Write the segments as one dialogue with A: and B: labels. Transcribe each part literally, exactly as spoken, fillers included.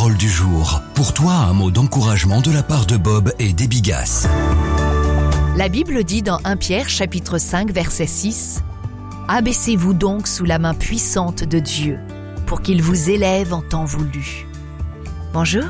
A: parole du jour. Pour toi, un mot d'encouragement de la part de Bob et d'Ebigas.
B: La Bible dit dans premier Pierre chapitre cinq verset six « Abaissez-vous donc sous la main puissante de Dieu, pour qu'il vous élève en temps voulu. » Bonjour.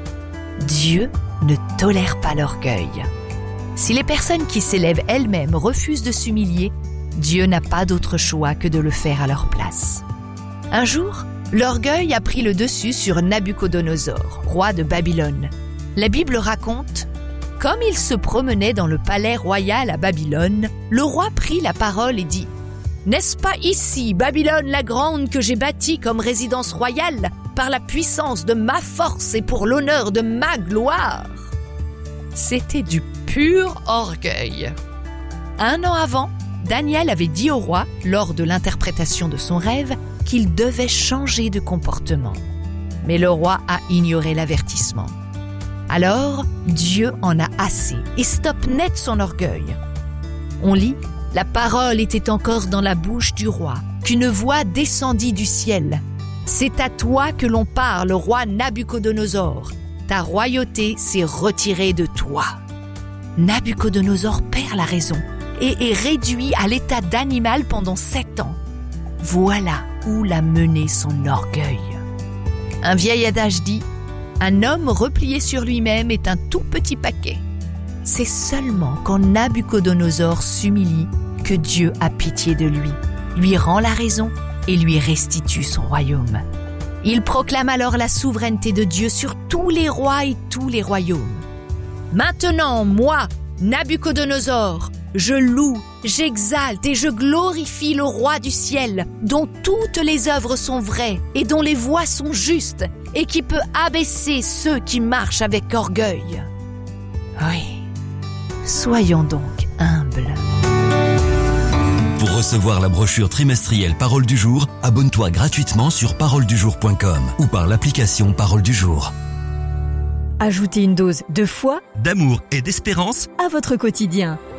B: Dieu ne tolère pas l'orgueil. Si les personnes qui s'élèvent elles-mêmes refusent de s'humilier, Dieu n'a pas d'autre choix que de le faire à leur place. Un jour, l'orgueil a pris le dessus sur Nabuchodonosor, roi de Babylone. La Bible raconte « Comme il se promenait dans le palais royal à Babylone, le roi prit la parole et dit « N'est-ce pas ici, Babylone la grande, que j'ai bâtie comme résidence royale, par la puissance de ma force et pour l'honneur de ma gloire ?» C'était du pur orgueil. Un an avant, Daniel avait dit au roi, lors de l'interprétation de son rêve, qu'il devait changer de comportement. Mais le roi a ignoré l'avertissement. Alors, Dieu en a assez et stoppe net son orgueil. On lit « La parole était encore dans la bouche du roi, qu'une voix descendit du ciel. C'est à toi que l'on parle, roi Nabuchodonosor. Ta royauté s'est retirée de toi. » Nabuchodonosor perd la raison et est réduit à l'état d'animal pendant sept ans. Voilà où l'a mené son orgueil. Un vieil adage dit « Un homme replié sur lui-même est un tout petit paquet. » C'est seulement quand Nabuchodonosor s'humilie que Dieu a pitié de lui, lui rend la raison et lui restitue son royaume. Il proclame alors la souveraineté de Dieu sur tous les rois et tous les royaumes. « Maintenant, moi, Nabuchodonosor, je loue, j'exalte et je glorifie le roi du ciel, dont toutes les œuvres sont vraies et dont les voies sont justes, et qui peut abaisser ceux qui marchent avec orgueil. » Oui, soyons donc humbles.
A: Pour recevoir la brochure trimestrielle Parole du jour, abonne-toi gratuitement sur parole du jour point com ou par l'application Parole du jour.
C: Ajoutez une dose de foi,
D: d'amour et d'espérance
C: à votre quotidien.